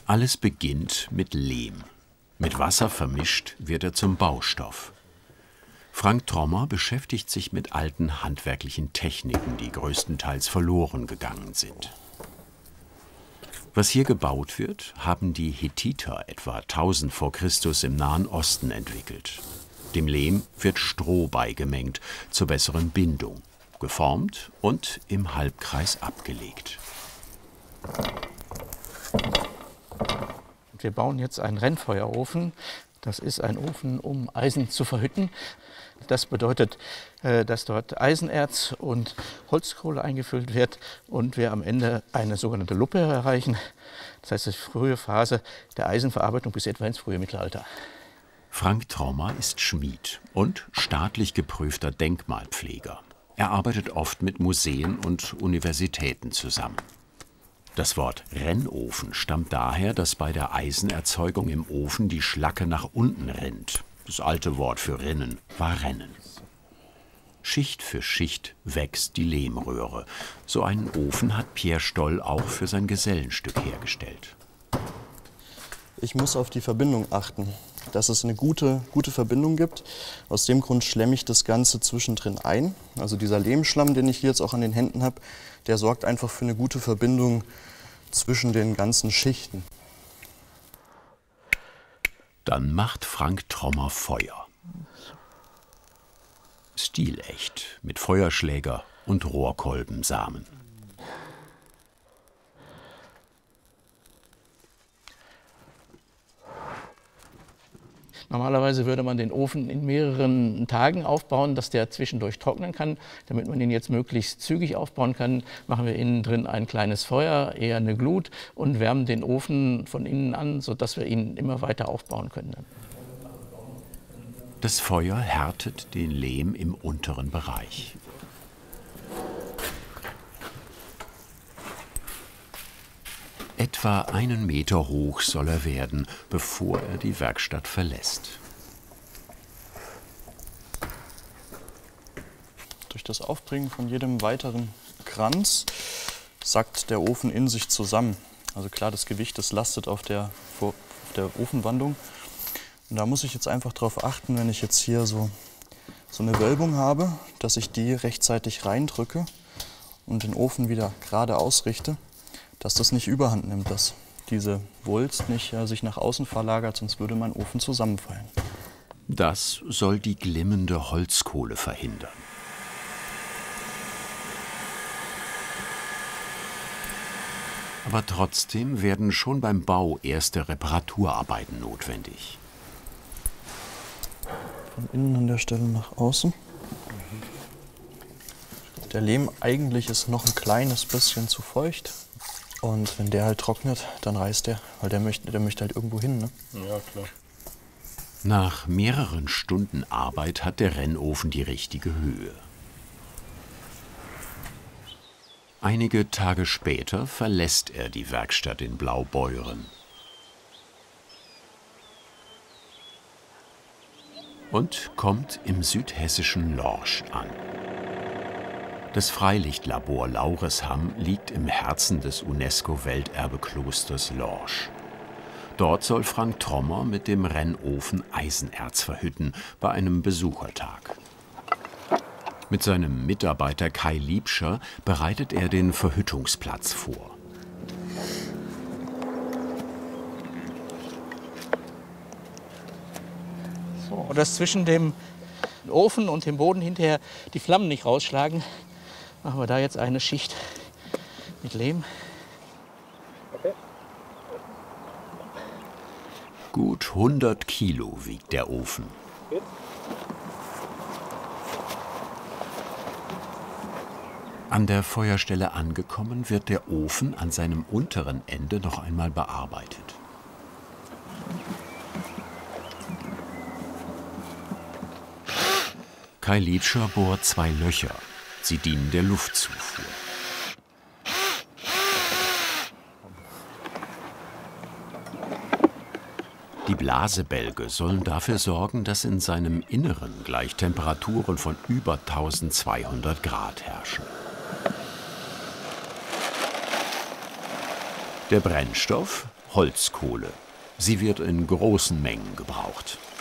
Alles beginnt mit Lehm. Mit Wasser vermischt wird er zum Baustoff. Frank Trommer beschäftigt sich mit alten handwerklichen Techniken, die größtenteils verloren gegangen sind. Was hier gebaut wird, haben die Hethiter etwa 1000 vor Christus im Nahen Osten entwickelt. Dem Lehm wird Stroh beigemengt zur besseren Bindung, geformt und im Halbkreis abgelegt. Wir bauen jetzt einen Rennfeuerofen. Das ist ein Ofen, um Eisen zu verhütten. Das bedeutet, dass dort Eisenerz und Holzkohle eingefüllt wird und wir am Ende eine sogenannte Luppe erreichen. Das heißt, die frühe Phase der Eisenverarbeitung bis etwa ins frühe Mittelalter. Frank Trommer ist Schmied und staatlich geprüfter Denkmalpfleger. Er arbeitet oft mit Museen und Universitäten zusammen. Das Wort Rennofen stammt daher, dass bei der Eisenerzeugung im Ofen die Schlacke nach unten rinnt. Das alte Wort für rinnen war rennen. Schicht für Schicht wächst die Lehmröhre. So einen Ofen hat Pierre Stoll auch für sein Gesellenstück hergestellt. Ich muss auf die Verbindung achten, dass es eine gute Verbindung gibt. Aus dem Grund schlemme ich das Ganze zwischendrin ein. Also dieser Lehmschlamm, den ich hier jetzt auch an den Händen habe, der sorgt einfach für eine gute Verbindung zwischen den ganzen Schichten. Dann macht Frank Trommer Feuer. Stilecht, mit Feuerschläger und Rohrkolbensamen. Normalerweise würde man den Ofen in mehreren Tagen aufbauen, dass der zwischendurch trocknen kann. Damit man ihn jetzt möglichst zügig aufbauen kann, machen wir innen drin ein kleines Feuer, eher eine Glut, und wärmen den Ofen von innen an, sodass wir ihn immer weiter aufbauen können. Das Feuer härtet den Lehm im unteren Bereich. Etwa 1 Meter hoch soll er werden, bevor er die Werkstatt verlässt. Durch das Aufbringen von jedem weiteren Kranz sackt der Ofen in sich zusammen. Also klar, das Gewicht, das lastet auf der Ofenwandung. Und da muss ich jetzt einfach darauf achten, wenn ich jetzt hier so eine Wölbung habe, dass ich die rechtzeitig reindrücke und den Ofen wieder gerade ausrichte, dass das nicht überhand nimmt, dass diese Wulst nicht sich nach außen verlagert, sonst würde mein Ofen zusammenfallen. Das soll die glimmende Holzkohle verhindern. Aber trotzdem werden schon beim Bau erste Reparaturarbeiten notwendig. Von innen an der Stelle nach außen. Der Lehm eigentlich ist noch ein kleines bisschen zu feucht. Und wenn der halt trocknet, dann reißt der, weil der möchte halt irgendwo hin, ne? Ja, klar. Nach mehreren Stunden Arbeit hat der Rennofen die richtige Höhe. Einige Tage später verlässt er die Werkstatt in Blaubeuren. Und kommt im südhessischen Lorsch an. Das Freilichtlabor Lauresham liegt im Herzen des UNESCO-Welterbeklosters Lorsch. Dort soll Frank Trommer mit dem Rennofen Eisenerz verhütten bei einem Besuchertag. Mit seinem Mitarbeiter Kai Liebscher bereitet er den Verhüttungsplatz vor. So, dass zwischen dem Ofen und dem Boden hinterher die Flammen nicht rausschlagen, machen wir da jetzt eine Schicht mit Lehm. Okay. Gut 100 Kilo wiegt der Ofen. Geht. An der Feuerstelle angekommen, wird der Ofen an seinem unteren Ende noch einmal bearbeitet. Kai Liebscher bohrt 2 Löcher. Sie dienen der Luftzufuhr. Die Blasebälge sollen dafür sorgen, dass in seinem Inneren gleich Temperaturen von über 1200 Grad herrschen. Der Brennstoff? Holzkohle. Sie wird in großen Mengen gebraucht.